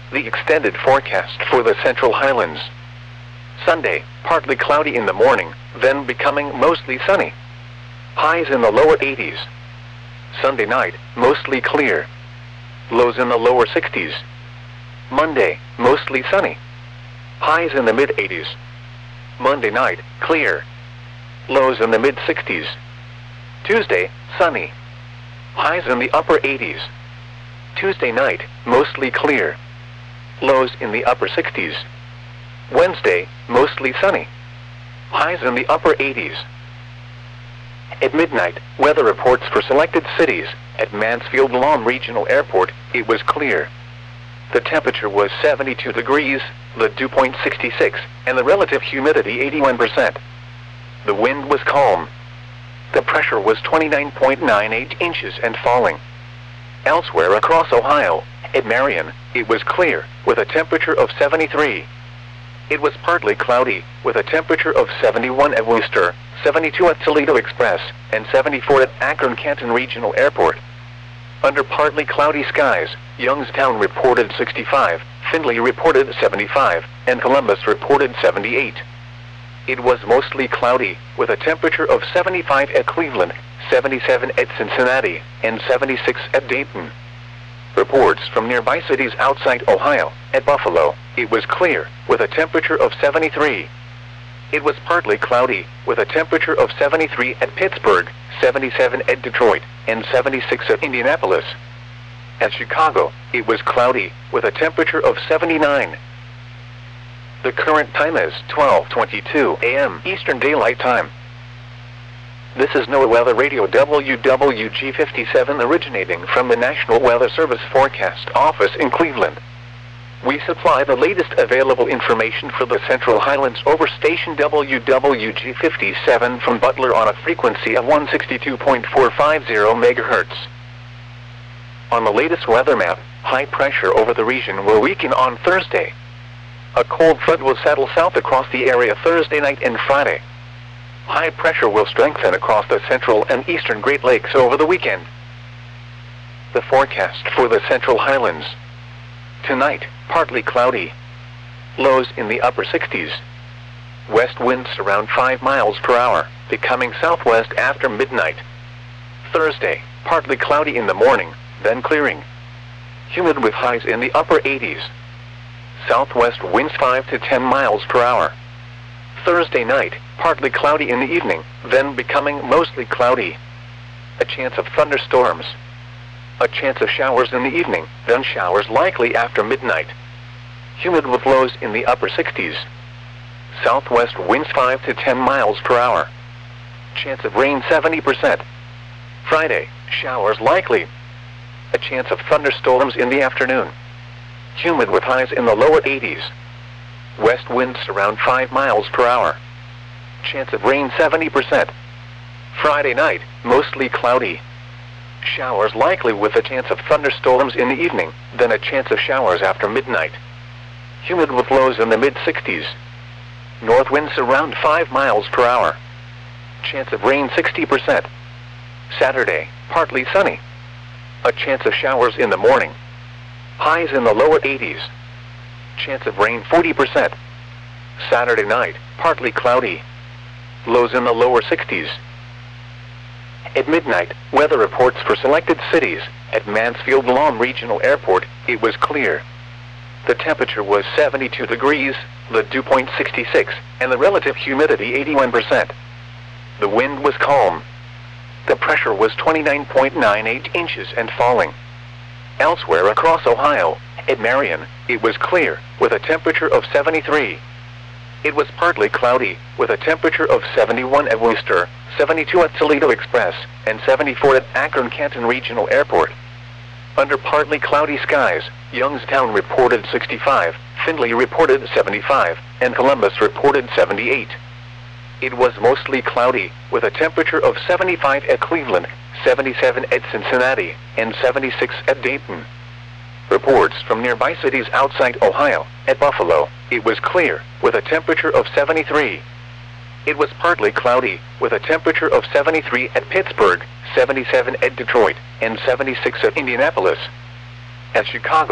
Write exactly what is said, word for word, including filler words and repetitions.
The extended forecast for the Central Highlands. Sunday, partly cloudy in the morning, then becoming mostly sunny. Highs in the lower eighties. Sunday night, mostly clear. Lows in the lower sixties. Monday, mostly sunny. Highs in the mid eighties. Monday night, clear. Lows in the mid sixties. Tuesday, sunny. Highs in the upper eighties. Tuesday night, mostly clear. Lows in the upper sixties. Wednesday, mostly sunny. Highs in the upper eighties. At midnight, weather reports for selected cities. At Mansfield Lawn Regional Airport, it was clear. The temperature was seventy-two degrees, the dew point sixty-six, and the relative humidity eighty-one percent. The wind was calm. The pressure was twenty-nine point nine eight inches and falling. Elsewhere across Ohio, at Marion, it was clear, with a temperature of seventy-three. It was partly cloudy, with a temperature of seventy-one at Worcester, seventy-two at Toledo Express, and seventy-four at Akron-Canton Regional Airport. Under partly cloudy skies, Youngstown reported sixty-five, Findlay reported seventy-five, and Columbus reported seventy-eight. It was mostly cloudy, with a temperature of seventy-five at Cleveland, seventy-seven at Cincinnati, and seventy-six at Dayton. Reports from nearby cities outside Ohio. At Buffalo, it was clear, with a temperature of seventy-three. It was partly cloudy, with a temperature of seventy-three at Pittsburgh, seventy-seven at Detroit, and seventy-six at Indianapolis. At Chicago, it was cloudy, with a temperature of seventy-nine. The current time is twelve twenty-two a m Eastern Daylight Time. This is NOAA Weather Radio W W G fifty-seven originating from the National Weather Service Forecast Office in Cleveland. We supply the latest available information for the Central Highlands over station W W G fifty-seven from Butler on a frequency of one sixty-two point four five zero megahertz. On the latest weather map, high pressure over the region will weaken on Thursday. A cold front will settle south across the area Thursday night and Friday. High pressure will strengthen across the central and eastern Great Lakes over the weekend. The forecast for the Central Highlands. Tonight, partly cloudy. Lows in the upper sixties. West winds around five miles per hour, becoming southwest after midnight. Thursday, partly cloudy in the morning, then clearing. Humid with highs in the upper eighties. Southwest winds five to ten miles per hour. Thursday night, partly cloudy in the evening, then becoming mostly cloudy. A chance of thunderstorms. A chance of showers in the evening, then showers likely after midnight. Humid with lows in the upper sixties. Southwest winds five to ten miles per hour. Chance of rain seventy percent. Friday, showers likely. A chance of thunderstorms in the afternoon. Humid with highs in the lower eighties. West winds around five miles per hour. Chance of rain seventy percent. Friday night, mostly cloudy. Showers likely with a chance of thunderstorms in the evening, then a chance of showers after midnight. Humid with lows in the mid sixties. North winds around five miles per hour. Chance of rain sixty percent. Saturday, partly sunny. A chance of showers in the morning. Highs in the lower eighties. Chance of rain forty percent. Saturday night, partly cloudy. Lows in the lower sixties. At midnight, weather reports for selected cities. At Mansfield Lawn Regional Airport, it was clear. The temperature was seventy-two degrees, the dew point sixty-six, and the relative humidity eighty-one percent. The wind was calm. The pressure was twenty-nine point nine eight inches and falling. Elsewhere across Ohio, at Marion, it was clear, with a temperature of seventy-three. It was partly cloudy, with a temperature of seventy-one at Worcester, seventy-two at Toledo Express, and seventy-four at Akron-Canton Regional Airport. Under partly cloudy skies, Youngstown reported sixty-five, Findlay reported seventy-five, and Columbus reported seventy-eight. It was mostly cloudy, with a temperature of seventy-five at Cleveland, seventy-seven at Cincinnati, and seventy-six at Dayton. Reports from nearby cities outside Ohio. At Buffalo, it was clear, with a temperature of seventy-three. It was partly cloudy, with a temperature of seventy-three at Pittsburgh, seventy-seven at Detroit, and seventy-six at Indianapolis. At Chicago,